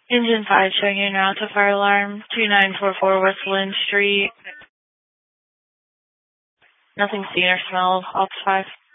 Engine 5 showing you now to fire alarm 2944 West Lynn Street. Nothing seen or smelled. Ops 5.